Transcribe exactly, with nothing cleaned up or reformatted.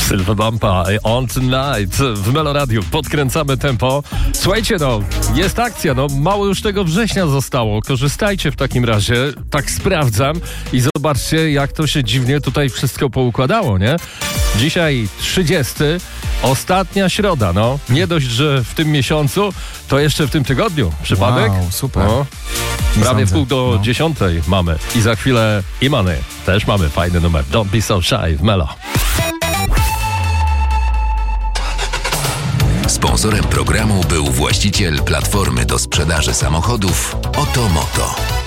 Silver Bumpa, On Tonight w Melo Radio. Podkręcamy tempo. Słuchajcie, no, jest akcja, no, mało już tego września zostało. Korzystajcie w takim razie, tak sprawdzam i zobaczcie, jak to się dziwnie tutaj wszystko poukładało, nie? Dzisiaj trzydziesty, ostatnia środa, no. Nie dość, że w tym miesiącu, to jeszcze w tym tygodniu. Przypadek? Wow, super. No. Prawie sądzę. pół do No. dziesiątej mamy. I za chwilę Imany. Też mamy fajny numer. Don't be so shy w Melo. Sponsorem programu był właściciel platformy do sprzedaży samochodów Oto Moto.